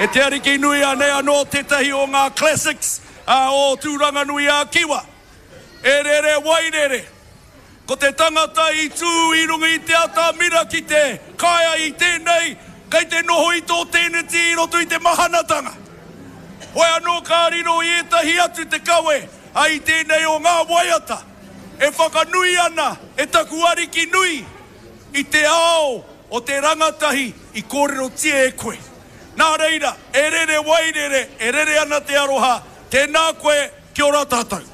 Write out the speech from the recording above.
E te ariki nui a nea no te tahi o ngā classics o tūranga nui a Kiwa. E rere wairere. Ko te tangata I tū I runga I te ata mira ki te kaia I tēnei, kei te noho I tō tēneti I roto I te mahanatanga. Hoi anō ka riro I etahi atu te kawe, a I tēnei o ngā waiata. E whakanui ana, e taku ariki nui, I te ao o te rangatahi I kōrero tia e koe. Nā reira, e rere wairere, e rere ana te aroha, tēnā koe, kia ora tātou.